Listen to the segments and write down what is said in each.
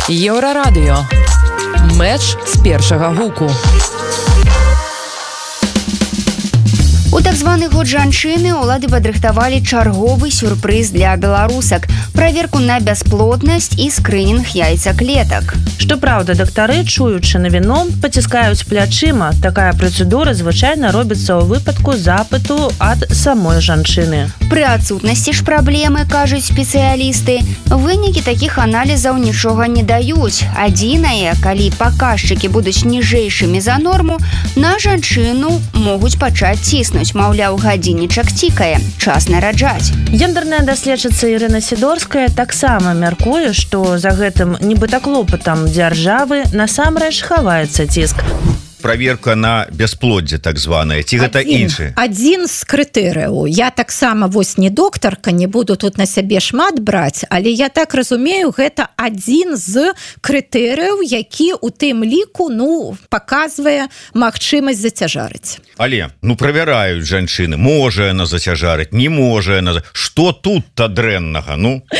Еўрарадыё. Мэч з першага гуку. У так званы год жанчыны ўлады падрыхтавалі чарговы сюрпрыз для беларусак – праверку на бясплоднасць і скрынінг яйцаклетак. Што праўда, дактары, чуючы навіну, паціскаюць плячыма. Такая працэдура звычайна робіцца ў выпадку запыту ад самой жанчыны. Пры адсутнасці ж праблемы, кажуць спецыялісты, вынікі такіх аналізаў нічога не даюць. Адзінае, калі паказчыкі будуць ніжэйшымі за норму, на жанчыну могуць пачаць ціснуць. Маўляў, гадзіннічак цікае, час нараджаць. Гендерная даследчыца Ірына Сідорская таксама мяркуе, што за гэтым нібыта клопатам дзяржавы насамрэч хаваецца ціск. Праверка на бясплоддзе, так званая, ці гэта іншы? Адзін з крытэрыяў. Я таксама вось не доктарка, не буду тут на сябе шмат браць, але я так разумею, гэта адзін з крытэрыяў, які у тым ліку, паказвае магчымасць зацяжарыць. Але, правяраюць жанчыны, можа яна зацяжарыць, не можа яна. Што тут-то дрэннага,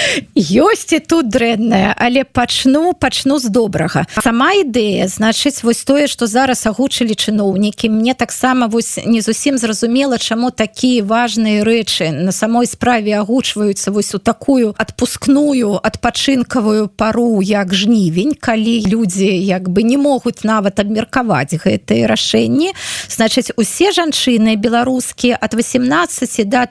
Ёсць і тут дрэннае, але пачну з добрага. Сама ідэя, значыць, вось тое, што зараз агучылі чыноўнікі, мне таксама вось не зусім зразумела, чаму такія важныя рэчы на самой справе агучваюцца вось у такую адпускную, адпачынкавую пару, як жнівень, калі людзі не могуць нават абмеркаваць гэтыя рашэнні. Значыць, усе жанчыны беларускія ад 18 до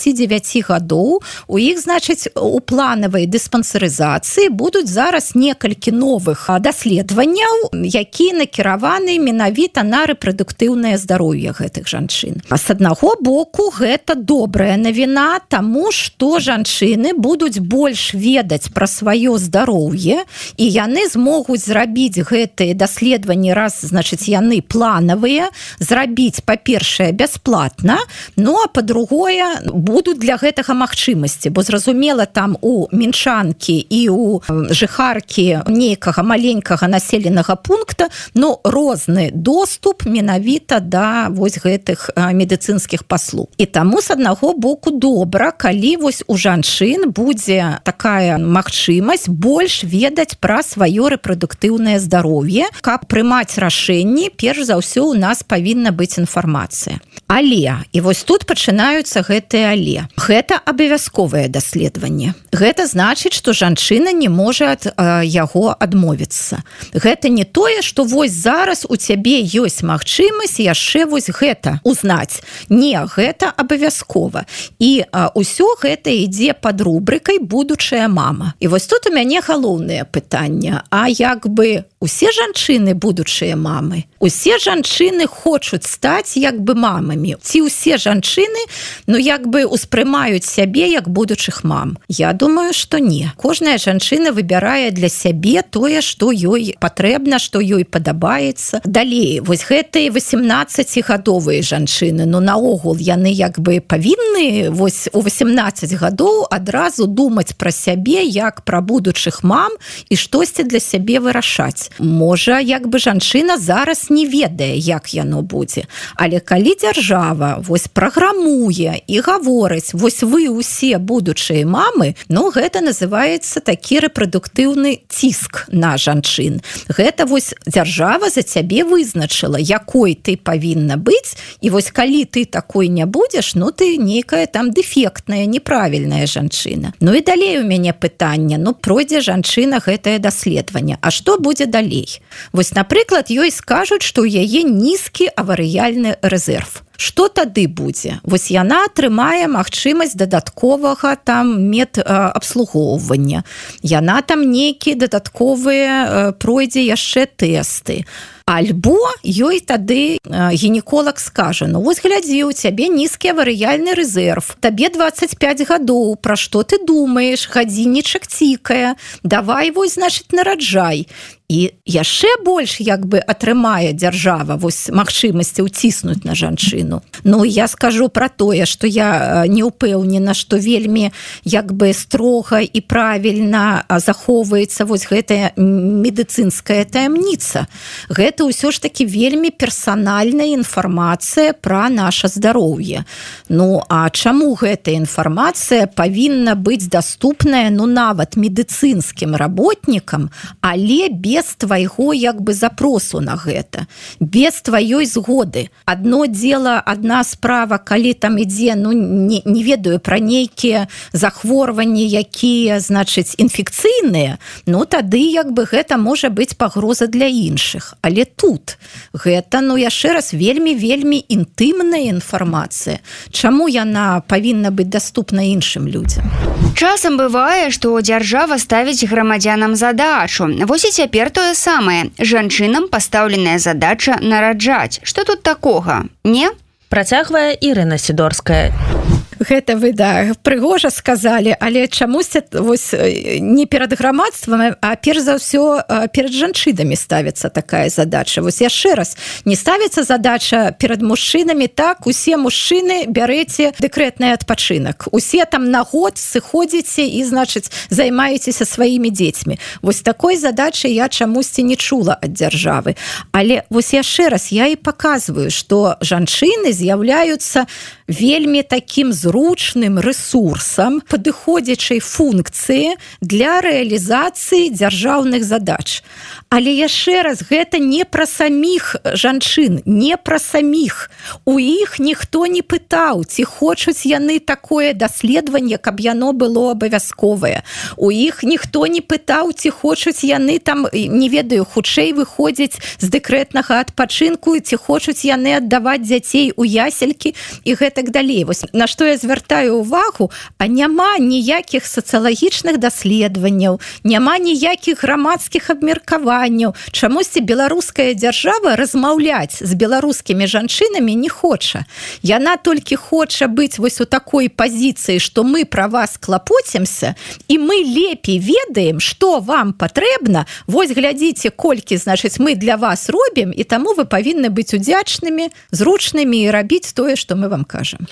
39 гадоў, у іх, значыць, у планавай дыспансерызацыі будуць зараз некалькі новых даследаванняў, якія накіраваны менавіта на рэпрадуктыўнае здароўе гэтых жанчын. А з аднаго боку, гэта добрая навіна, таму што жанчыны будуць больш ведаць пра сваё здароўе, і яны змогуць зрабіць гэтыя даследаванні, раз, значыць, яны планавыя, зрабіць, па-першае, бясплатна, а па-другое, будуць для гэтага магчымасці, бо зразумела, там у мінчанкі і у жыхаркі нейкага маленькага населенага пункта, розны доступ менавіта да вось гэтых медыцынскіх паслуг. І таму з аднаго боку добра, калі вось у жанчын будзе такая магчымасць больш ведаць пра сваё рэпрадуктыўнае здароўе, каб прымаць рашэнні, перш за ўсё у нас павінна быць інфармацыя. Але, і вось тут пачынаюцца гэтыя але. Гэта абавязковае даследаванне. Гэта значыць, што жанчына не можа ад яго адмовіцца. Гэта не тое, што вось зараз у цябе ёсць магчымасць яшчэ вось гэта узнаць. Не, гэта абавязкова. І ўсё гэта ідзе пад рубрыкай «Будучая мама». І вось тут у мяне галоўнае пытанне. А усе жанчыны будучыя мамы? Усе жанчыны хочуць стаць мамамі? Ці ўсе жанчыны успрымаюць сябе як будучых мам? Я думаю, што не. Кожная жанчына выбірае для сябе тое, што ёй патрэбна, што ёй падабаецца. Далей, вось гэтыя 18-гадовыя жанчыны, наогул яны павінны вось у 18 гадоў адразу думаць пра сябе як пра будучых мам і штосьці для сябе вырашаць. Можа, жанчына зараз не ведае, як яно будзе. Але калі дзяржава вось праграмуе і гаворыць, вось вы усе будучыя мамы, гэта называецца такі рэпрадуктыўны ціск на жанчын. Гэта вось дзяржава за цябе вызначыла, якой ты павінна быць, і вось калі ты такой не будзеш, ты нейкая там дэфектная, неправільная жанчына. І далей у мяне пытанне, пройдзе жанчына гэтае даследаванне. А што будзе далей? Вось, напрыклад, ёй скажуць, што ў яе нізкі аварыяльны рэзерв. Што тады будзе? Вось яна атрымае магчымасць дадатковага медабслугоўвання. Яна там нейкія дадатковыя пройдзе яшчэ тэсты. Альбо ёй тады гінеколог скажа, вось глядзі, у цябе нізкі аварыяльны рэзерв, табе 25 гадоў, пра што ты думаеш, гадзіннічак цікае, давай вось, значыць, нараджай. І яшчэ больш атрымае дзяржава вось магчымасці ўціснуць на жанчыну. Я скажу пра тое, што я не ўпэўнена, што вельмі строга і правільна захоўваецца вось гэтая медыцынская таямніца. Гэта гэта ўсё ж таки вельмі персанальная інфармацыя пра наша здароўе. Ну а чаму гэтая інфармацыя павінна быць даступная нават медыцынскім работнікам, але без твайго запросу на гэта, без тваёй згоды. Адно дело, адна справа, калі там ідзе, не ведаю, пра нейкія захворванні, якія, значыць, інфекцыйныя, тады гэта можа быць пагроза для іншых. Але тут гэта, яшчэ раз, вельмі інтымная інфармацыя. Чаму яна павінна быць даступна іншым людзям? Часам бывае, што дзяржава ставіць грамадзянам задачу. Вось і цяпер тое самае. Жанчынам пастаўленая задача нараджаць. Што тут такога? Не? Працягвае Ірына Сідорская. Гэта вы, прыгожа сказалі, але чамусь вось не перад грамадствам, а перш за ўсё перад жанчынамі ставіцца такая задача. Вось яшчэ раз, не ставіцца задача перад мужчынамі, так, усе мужчыны бярэце дэкрэтны адпачынак. Усе там на год сыходзіце і, значыць, займаецеся сваімі дзецьмі. Вось такой задачы я чамусьці не чула ад дзяржавы. Але вось яшчэ раз я і паказваю, што жанчыны з'яўляюцца вельмі такім зручным ресурсам, падыходзячай функцыі для рэалізацыі дзяржаўных задач. Але яшчэ раз, гэта не пра саміх жанчын, не пра саміх. У іх ніхто не пытаў, ці хочуць яны такое даследаванне, каб яно было абавязковае. У іх ніхто не пытаў, ці хочуць яны там, не ведаю, хутчэй выходзіць з дэкрэтнага адпачынку, ці хочуць яны аддаваць дзяцей у яселькі і гэтак далей. Вось на што я звяртаю увагу, а няма ніякіх сацыялагічных даследаванняў, няма ніякіх грамадскіх абмеркаванняў. Чамусьці беларуская дзяржава размаўляць з беларускімі жанчынамі не хоча. Яна толькі хоча быць вось у такой пазіцыі, што мы пра вас клапоцімся, і мы лепей ведаем, што вам патрэбна. Вось глядзіце, колькі, значыць, мы для вас робім, і таму вы павінны быць удзячнымі, зручнымі і рабіць тое, што мы вам кажам.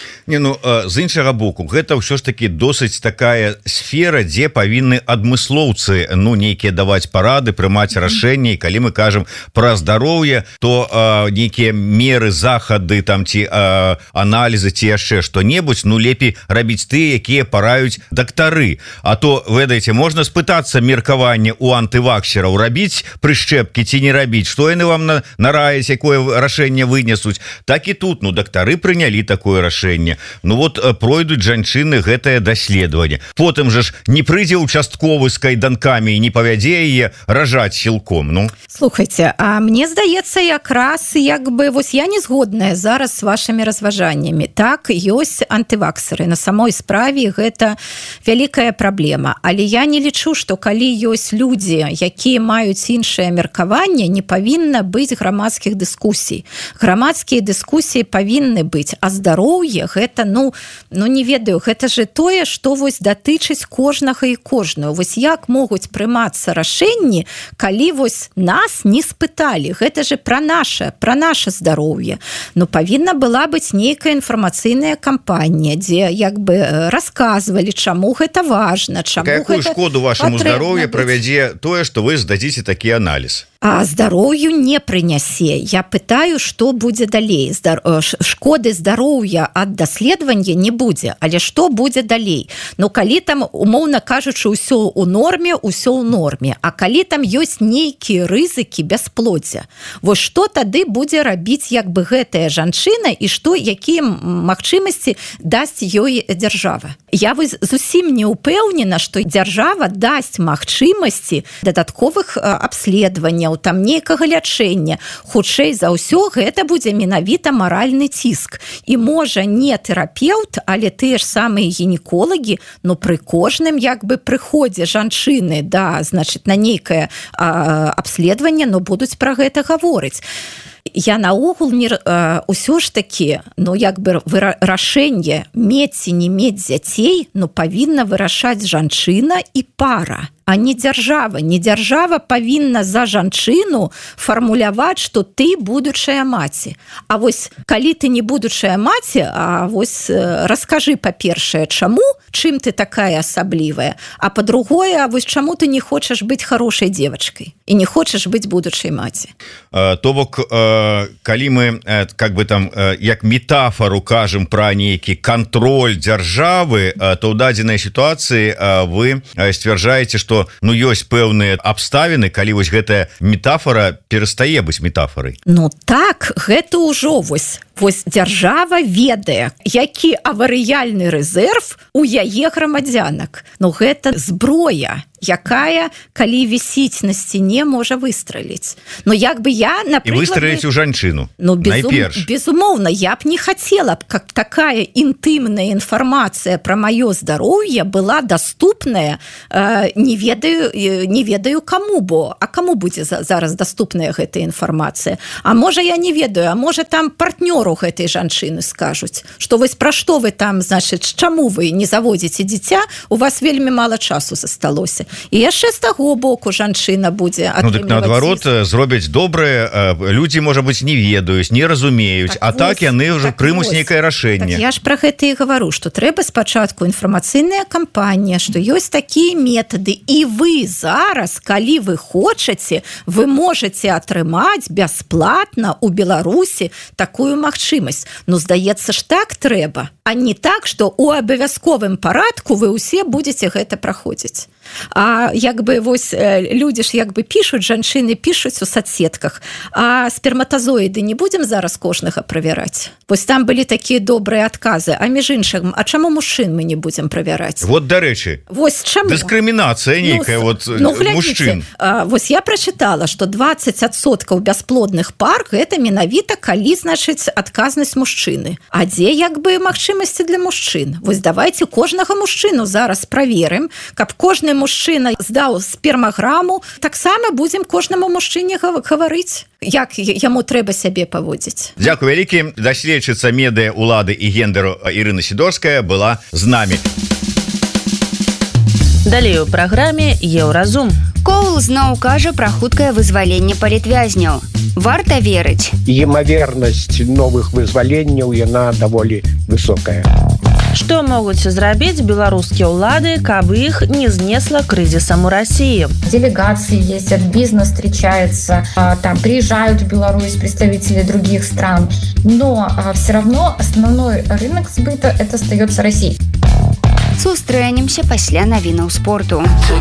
З іншага боку, гэта ўсё ж таки досыць такая сфера, дзе павінны адмыслоўцы нейкія даваць парады, прымаць рашэнні. Калі мы кажам пра здароўе, то нейкія меры, захады там ці аналізы ці яшчэ што-небудзь, лепей рабіць тыя, якія параюць дактары. А то, ведаеце, можна спытацца меркаванне у антываксераў, рабіць прышчэпкі ці не рабіць, што яны вам нараяць, якое рашэнне вынесуць. Так і тут, дактары прынялі такое рашэнне. Пройдуць жанчыны гэтае даследаванне. Потым же ж не прыйдзе участковы з кайданкамі і не павядзе яе ражаць сілком. Слухайце, а мне здаецца, якраз вось я не згодная зараз з вашымі разважаннямі. Так, ёсць антываксеры. На самой справе гэта вялікая праблема. Але я не лічу, што калі ёсць людзі, якія маюць іншае меркаванне, не павінна быць грамадскіх дыскусій. Грамадскія дыскусіі павінны быць, а здароўе гэта, не ведаю, гэта же тое, што вось датычыць кожнага і кожную. Вось як могуць прымацца рашэнні, калі вось нас не спыталі? Гэта же пра наша здароўе. Павінна была быць нейкая інфармацыйная кампанія, дзе расказвалі, чаму гэта важна, чаму гэта патрэбна. Якую шкоду вашаму здароўю правядзе тое, што вы здадзіце такі аналіз? А здароўю не прынясе. Я пытаю, што будзе далей. Шкоды здароўя ад даследавання не будзе. Але што будзе далей? Калі там, умоўна кажучы, ўсё ў норме, ўсё ў норме. А калі там ёсць нейкія рызыкі бясплоддзя, вось што тады будзе рабіць гэтая жанчына і якія магчымасці дасць ёй дзяржава? Я вось зусім не ўпэўнена, што дзяржава дасць магчымасці дадатковых абследаванняў, там нейкага лячэння. Хутчэй за ўсё гэта будзе менавіта маральны ціск. І можа не тэрапеўт, але тыя ж самыя гінеколагі, пры кожным прыходзе жанчыны, значыць, на нейкае абследаванне, будуць пра гэта гаворыць. Я наогул ўсё ж такі, рашэнне мець ці не мець дзяцей, павінна вырашаць жанчына і пара, а не дзяржава. Не дзяржава павінна за жанчыну фармуляваць, што ты будучая маці. А вось калі ты не будучая маці, а вось раскажы, па-першае, чаму, чым ты такая асаблівая, а па-другое, вось чаму ты не хочаш быць хорошай девачкай і не хочаш быць будучай маці. То бок, калі мы как бы там як метафору кажам пра нейкі кантроль дзяржавы, то ў дадзенай сітуацыі вы сцвярджаеце, што ну ёсць пэўныя абставіны, калі вось гэтая метафора перастае быць метафорай. Ну так, гэта ўжо вось дзяржава ведае, які аварыяльны рэзерв у яе грамадзянак. Ну гэта зброя, якая, калі вісіць на сцяне, можа выстраліць. Ну як бы я, напрыклад... І выстраліць у жанчыну, ну, найперш. Безумоўна, я б не хацела, каб такая інтымная інфармацыя пра маё здароўе была даступная, не ведаю каму, а каму будзе зараз даступная гэтая інфармацыя? А можа, я не ведаю, а можа, там партнёру гэтай жанчыны скажуць, што вось пра што вы там, значыць, чаму вы не заводзіце дзіця, у вас вельмі мала часу засталося. І яшчэ з таго боку жанчына будзе атрымліваць. Ну, дык наадварот, зробяць добрае, людзі, можа быць, не ведаюць, не разумеюць, а так яны ўжо прымуць нейкае рашэнне. Так я ж пра гэта і гавару, што трэба спачатку інфармацыйная кампанія, што ёсць такія метады, і вы зараз, калі вы хочаце, вы можаце атрымаць бясплатна ў Беларусі такую магчымасць. Ну, здаецца ж, так трэба, а не так, што ў абавязковым парадку вы ўсе будзеце гэта праходзіць. А як бы вось людзі ж як бы пішуць, жанчыны пішуць у соцсетках, а сперматазоіды не будзем зараз кожнага правяраць. Вось там былі такія добрыя адказы, а між іншым, а чаму мужчын мы не будзем правяраць? Вот, дарэчы, вось чаму? Дыскрымінацыя нейкая, мужчын. Вось я прачытала, што 20% бясплодных пар гэта менавіта калі, значыць, адказнасць мужчыны. А дзе як бы магчымасці для мужчын? Вось давайте кожнага мужчыну зараз праверым, каб кожны мужчына здаў спермаграму, таксама будзем кожнаму мужчыне гаварыць, як яму трэба сябе паводзіць. Дзякуй вялікі. Даследчыца медыа, улады і гендеру Ірына Сідорская была з намі. Далей у праграме Еўразум. Коул зноў кажа пра хуткае вызваленне палітвязняў. Варта верыць. Імавернасць новых вызваленняў, яна даволі высокая. Што могуць зрабіць беларускія ўлады, каб іх не знесла крызісам у России? Делегации ездят, бизнес встречается, там приезжают в Беларусь представители других стран, но все равно основной рынок сбыта это остается Россия. Сустрэнемся пасля навінаў спорту.